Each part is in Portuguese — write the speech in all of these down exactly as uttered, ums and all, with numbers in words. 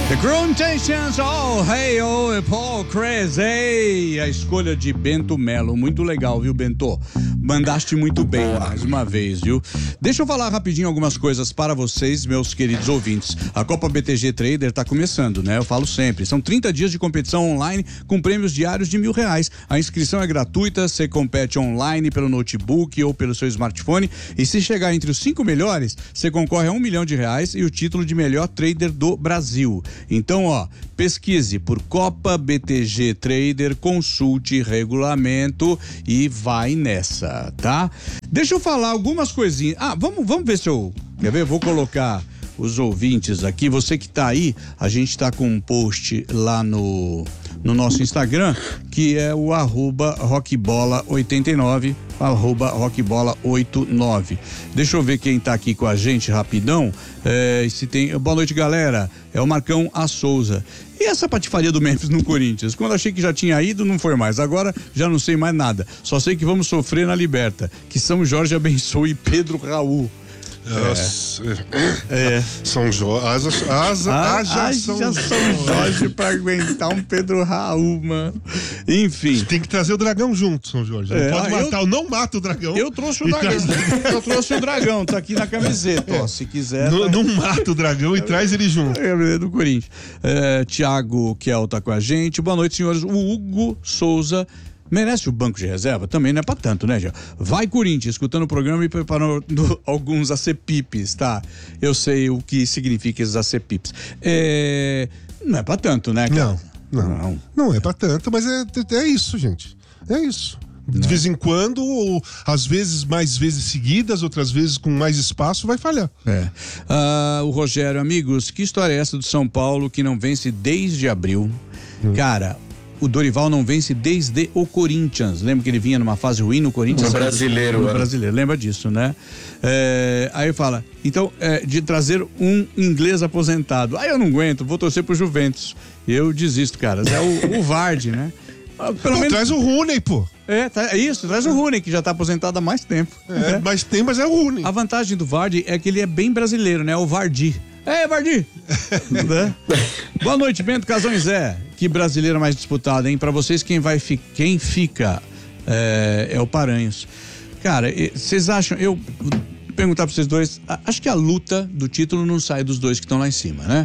The Gruntations, oh, hey, oh, Paul Crazy. A escolha de Bento Melo, muito legal, viu, Bento? Mandaste muito bem mais uma vez, viu? Deixa eu falar rapidinho algumas coisas para vocês, meus queridos ouvintes. A Copa B T G Trader tá começando, né? Eu falo sempre. São trinta dias de competição online com prêmios diários de mil reais. A inscrição é gratuita, você compete online pelo notebook ou pelo seu smartphone. E se chegar entre os cinco melhores, você concorre a um milhão de reais e o título de melhor trader do Brasil. Então, ó, pesquise por Copa B T G Trader, consulte regulamento e vai nessa, tá? Deixa eu falar algumas coisinhas. Ah, vamos, vamos ver se eu... Quer ver? Vou colocar os ouvintes aqui. Você que tá aí, a gente tá com um post lá no, no nosso Instagram, que é o arroba rockbola oitenta e nove, arroba rockbola oitenta e nove. Deixa eu ver quem tá aqui com a gente rapidão. É, se tem... Boa noite, galera. É o Marcão A. Souza. E essa patifaria do Memphis no Corinthians? Quando achei que já tinha ido, não foi mais. Agora já não sei mais nada. Só sei que vamos sofrer na Liberta. Que São Jorge abençoe Pedro Raul. É. É. São Jorge. Asa, asa, ah, haja haja São, São Jorge, Jorge pra aguentar um Pedro Raul, mano. Enfim. Tem que trazer o dragão junto, São Jorge. Não é, pode matar, eu, não mata o dragão. Eu trouxe o dragão. Traz... Eu trouxe o dragão, tá aqui na camiseta, é. Ó. Se quiser. Não, tá... não mata o dragão e traz ele junto. É do Corinthians. É, Tiago Kel tá com a gente. Boa noite, senhores. O Hugo Souza. Merece o banco de reserva? Também não é pra tanto, né, Gil? Vai, Corinthians, escutando o programa e preparando alguns acepipes, tá? Eu sei o que significa esses acepipes. É... Não é pra tanto, né, cara? Não, não. Não, não é pra tanto, mas é, é isso, gente. É isso. De não. vez em quando, ou às vezes mais vezes seguidas, outras vezes com mais espaço, vai falhar. É. Ah, o Rogério, amigos, que história é essa do São Paulo que não vence desde abril? Hum. Cara... O Dorival não vence desde o Corinthians. Lembra que ele vinha numa fase ruim no Corinthians? No brasileiro. No é. brasileiro, lembra disso, né? É, aí fala, então, é, de trazer um inglês aposentado. Aí eu não aguento, vou torcer pro Juventus. Eu desisto, cara. É o, o Vardy, né? Pelo pô, menos... Traz o Rooney, pô. É, tá, é isso, traz o Rooney, que já tá aposentado há mais tempo. É, né? Mas tem, mas é o Rooney. A vantagem do Vardy é que ele é bem brasileiro, né? O Vardy. É, Vardy! Né? Boa noite, Bento Casões Zé. Que brasileiro mais disputado, hein? Pra vocês, quem vai fi... quem fica é, é o Paranhos. Cara, vocês acham... Eu vou perguntar pra vocês dois. Acho que a luta do título não sai dos dois que estão lá em cima, né?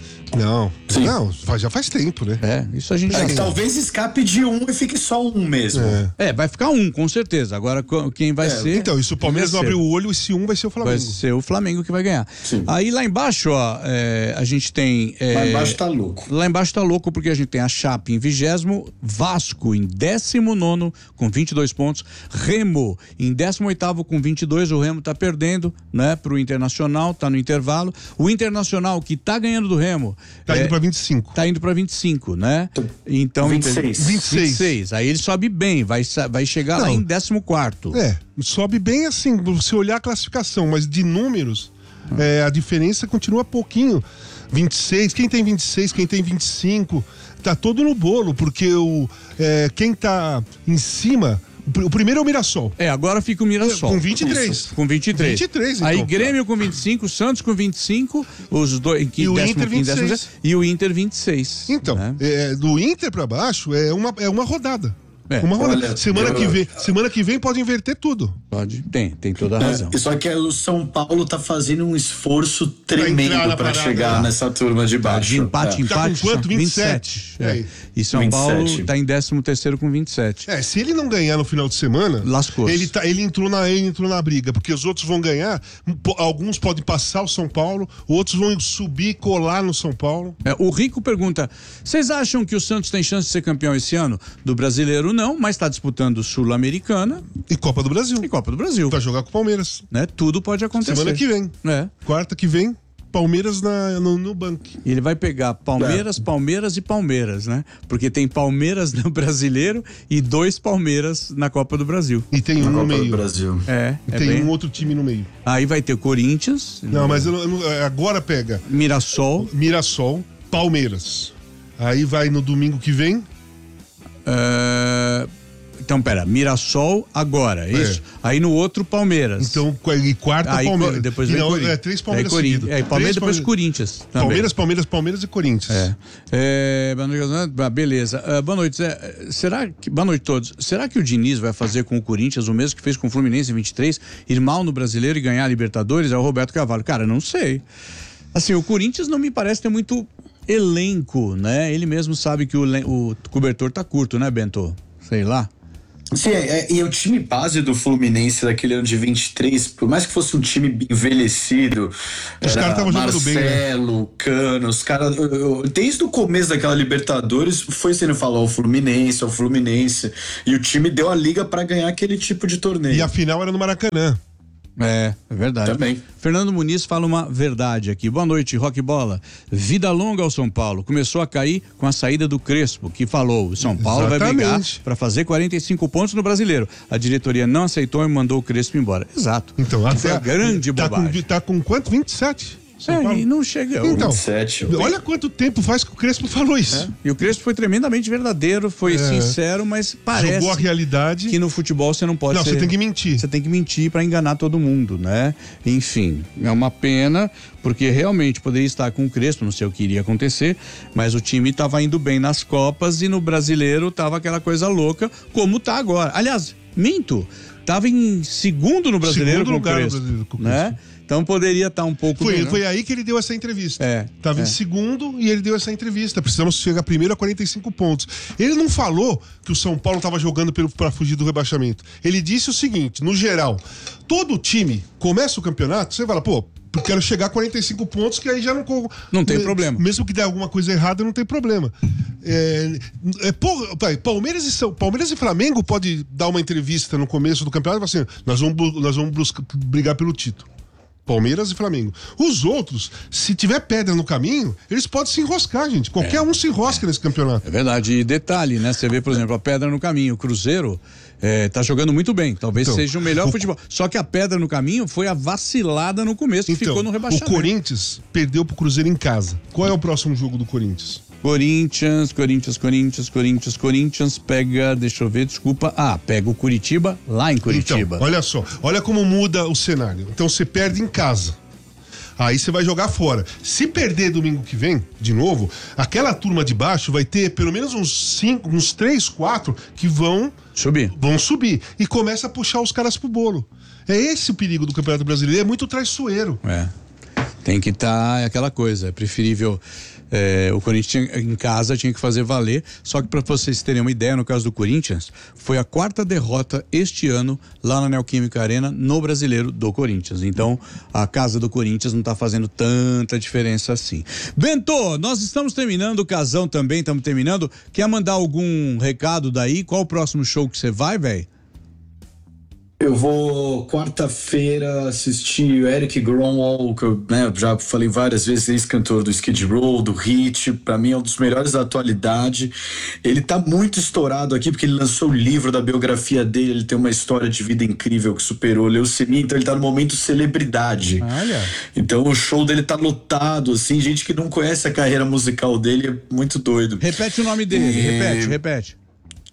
Não, Sim. não, já faz tempo, né? É, isso a gente é, já talvez escape de um e fique só um mesmo. É, é vai ficar um, com certeza. Agora, quem vai é, ser... Então, e se o Palmeiras não abrir o olho, esse um vai ser o Flamengo. Vai ser o Flamengo que vai ganhar. Sim. Aí lá embaixo, ó, é, a gente tem... É, lá embaixo tá louco. Lá embaixo tá louco porque a gente tem a Chape em vigésimo, Vasco em décimo nono com vinte e dois pontos, Remo em décimo oitavo com vinte e dois, o Remo tá perdendo, né, pro Internacional, tá no intervalo. O Internacional que tá ganhando do Remo... Tá indo é, pra vinte e cinco. Tá indo pra vinte e cinco, né? Então, vinte e seis. vinte e seis. vinte e seis. Aí ele sobe bem, vai, vai chegar Não. lá em décimo quarto. É, sobe bem assim, se olhar a classificação, mas de números, hum. é, a diferença continua pouquinho. vinte e seis, quem tem vinte e seis, quem tem vinte e cinco, tá todo no bolo, porque o, é, quem tá em cima... O primeiro é o Mirassol. É, agora fica o Mirassol. Com vinte e três. Isso, com vinte e três. vinte e três, então. Aí Grêmio com vinte e cinco, Santos com vinte e cinco, os dois, e o Inter vinte e seis. E o Inter vinte e seis. Então, né? é, do Inter pra baixo é uma, é uma rodada. É. Uma rodada. Olha, semana, eu... que vem, semana que vem pode inverter tudo. Pode, tem, tem toda a razão. É, só que o São Paulo tá fazendo um esforço tremendo para chegar é. nessa turma de baixo. De empate, é. empate. Tá com quanto? vinte e sete. É. É. E São vinte e sete. Paulo tá em décimo terceiro com vinte e sete. É, se ele não ganhar no final de semana, lascou. Ele, tá, ele, entrou na, ele entrou na briga, porque os outros vão ganhar, alguns podem passar o São Paulo, outros vão subir e colar no São Paulo. É, o Rico pergunta, vocês acham que o Santos tem chance de ser campeão esse ano? Do Brasileiro não, mas tá disputando Sul-Americana e Copa do Brasil. E Copa do Brasil. Vai jogar com o Palmeiras. Né? Tudo pode acontecer. Semana que vem. É. Quarta que vem, Palmeiras na, no, no banco. E ele vai pegar Palmeiras, é. Palmeiras e Palmeiras, né? Porque tem Palmeiras no Brasileiro e dois Palmeiras na Copa do Brasil. E tem um na no Copa meio. Do Brasil. É. E é tem bem... um outro time no meio. Aí vai ter Corinthians. Não, mas eu, eu, agora pega Mirassol. Mirassol, Palmeiras. Aí vai no domingo que vem. É... Então, pera, Mirassol agora, é isso? Aí no outro, Palmeiras. Então, e quarta, aí, Palmeiras. Depois e vem não, Corinthians. é, três Palmeiras é, seguidos. É, Palmeiras, depois Palmeiras, Corinthians. Também. Palmeiras, Palmeiras, Palmeiras e Corinthians. É. é ah, beleza. Uh, boa noite, Zé. Será que, boa noite a todos. Será que o Diniz vai fazer com o Corinthians o mesmo que fez com o Fluminense em vinte e três, ir mal no Brasileiro e ganhar a Libertadores? É o Roberto Carvalho. Cara, não sei. Assim, o Corinthians não me parece ter muito elenco, né? Ele mesmo sabe que o, o cobertor tá curto, né, Bento? Sei lá. Sim, é, é, e o time base do Fluminense daquele ano de vinte e três, por mais que fosse um time envelhecido, os caras estavam jogando bem, né? Marcelo, Cano, os caras, desde o começo daquela Libertadores, foi sendo falado ao Fluminense, ao Fluminense, e o time deu a liga pra ganhar aquele tipo de torneio. E a final era no Maracanã. É, é verdade. Também. Fernando Muniz fala uma verdade aqui. Boa noite, Rock Bola. Vida longa ao São Paulo. Começou a cair com a saída do Crespo, que falou: o São Paulo Exatamente. vai brigar para fazer quarenta e cinco pontos no Brasileiro. A diretoria não aceitou e mandou o Crespo embora. Exato. Então, até foi a grande tá bobagem. Com, tá com quanto? vinte e sete? São é, e não chega. Então, vinte e sete, olha quanto tempo faz que o Crespo falou isso. É. E o Crespo foi tremendamente verdadeiro, foi é. sincero, mas parece Jogou a realidade. que no futebol você não pode não, ser... Não, você tem que mentir. Você tem que mentir para enganar todo mundo, né? Enfim, é uma pena, porque realmente poderia estar com o Crespo, não sei o que iria acontecer, mas o time estava indo bem nas Copas e no Brasileiro tava aquela coisa louca, como tá agora. Aliás, minto, tava em segundo no Brasileiro, segundo com, lugar o Crespo, no Brasileiro com o né? Crespo. Então poderia estar um pouco foi, melhor. Foi aí que ele deu essa entrevista. É, Tava é. em segundo e ele deu essa entrevista. Precisamos chegar primeiro a quarenta e cinco pontos. Ele não falou que o São Paulo estava jogando para fugir do rebaixamento. Ele disse o seguinte, no geral, todo time começa o campeonato, você fala, pô, quero chegar a quarenta e cinco pontos, que aí já não... Não tem problema. Mesmo que der alguma coisa errada, não tem problema. É, é, pô, Palmeiras, e São, Palmeiras e Flamengo pode dar uma entrevista no começo do campeonato e falar assim, nós vamos, nós vamos buscar, brigar pelo título. Palmeiras e Flamengo. Os outros, se tiver pedra no caminho, eles podem se enroscar, gente. Qualquer é, um se enrosca é. nesse campeonato. É verdade. E detalhe, né? Você vê, por exemplo, a pedra no caminho. O Cruzeiro é, tá jogando muito bem. Talvez então, seja o melhor o... futebol. Só que a pedra no caminho foi a vacilada no começo, que então, ficou no rebaixamento. O Corinthians perdeu pro Cruzeiro em casa. Qual é o próximo jogo do Corinthians? Corinthians, Corinthians, Corinthians, Corinthians, Corinthians, pega, deixa eu ver, desculpa, ah, pega o Curitiba lá em Curitiba. Então, olha só, olha como muda o cenário. Então você perde em casa, aí você vai jogar fora. Se perder domingo que vem, de novo, aquela turma de baixo vai ter pelo menos uns cinco, uns três, quatro que vão subir. Vão subir e começa a puxar os caras pro bolo. É esse o perigo do Campeonato Brasileiro, é muito traiçoeiro. É, tem que estar, tá, é aquela coisa, é preferível... É, o Corinthians em casa tinha que fazer valer, só que para vocês terem uma ideia, no caso do Corinthians, foi a quarta derrota este ano lá na Neoquímica Arena no Brasileiro do Corinthians. Então a casa do Corinthians não tá fazendo tanta diferença assim. Bento, nós estamos terminando, o Casão também estamos terminando. Quer mandar algum recado daí? Qual o próximo show que você vai, velho? Eu vou quarta-feira assistir o Eric Gromwall, que eu né, já falei várias vezes, ex-cantor do Skid Row, do Hit, pra mim é um dos melhores da atualidade. Ele tá muito estourado aqui porque ele lançou o livro da biografia dele, ele tem uma história de vida incrível que superou leucemia, então ele tá no momento celebridade. Olha. Então o show dele tá lotado, assim, gente que não conhece a carreira musical dele é muito doido. Repete o nome dele, e... repete, repete.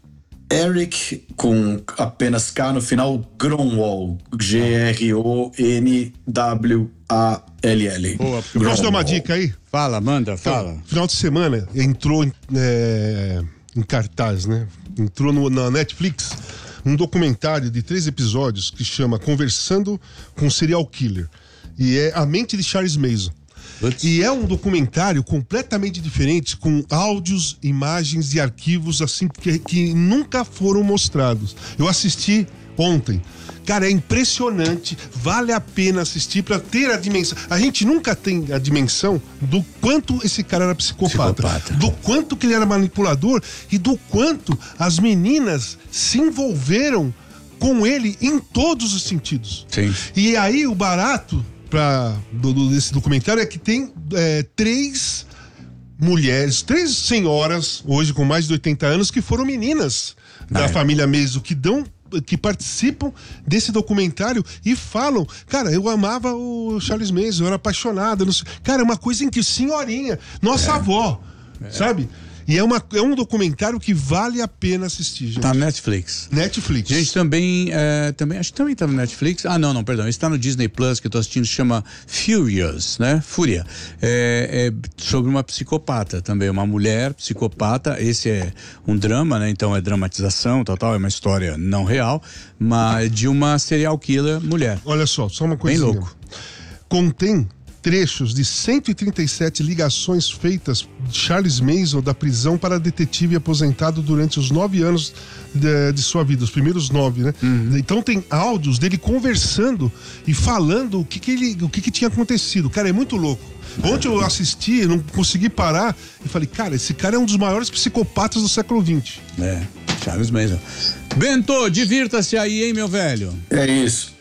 Eric, com apenas K no final, Gromwall, G R O N W A L L. Boa, posso dar uma dica aí? Fala, manda, fala. Então, final de semana entrou é, em cartaz, né? Entrou no, na Netflix um documentário de três episódios que chama Conversando com o Serial Killer. E é A Mente de Charles Manson. E é um documentário completamente diferente, com áudios, imagens e arquivos assim que, que nunca foram mostrados. Eu assisti ontem. Cara, é impressionante, vale a pena assistir para ter a dimensão. A gente nunca tem a dimensão do quanto esse cara era psicopata, psicopata, do quanto que ele era manipulador e do quanto as meninas se envolveram com ele em todos os sentidos. Sim. E aí o barato Pra, do, do, desse documentário é que tem é, três mulheres, três senhoras, hoje com mais de oitenta anos, que foram meninas ah, da é. família Manson, que dão, que participam desse documentário e falam, cara, eu amava o Charles Manson, eu era apaixonada, não sei. Cara, é uma coisa em que senhorinha, nossa é. avó, é. sabe? E é, uma, é um documentário que vale a pena assistir, gente. Tá na Netflix. Netflix. Gente, também, é, também, acho que também tá no Netflix. Ah, não, não, perdão. Está no Disney Plus, que eu tô assistindo, chama Furious, né? Fúria. É, é sobre uma psicopata também, uma mulher psicopata. Esse é um drama, né? Então é dramatização, tal, tal. É uma história não real, mas de uma serial killer mulher. Olha só, só uma coisinha. Bem louco. Contém trechos de cento e trinta e sete ligações feitas de Charles Manson da prisão para detetive aposentado durante os nove anos de, de sua vida, os primeiros nove, né? Uhum. Então tem áudios dele conversando e falando o que, que, ele, o que, que tinha acontecido. Cara, é muito louco. Ontem eu assisti, não consegui parar e falei, cara, esse cara é um dos maiores psicopatas do século vinte. É, Charles Manson. Bento, divirta-se aí, hein, meu velho? É isso.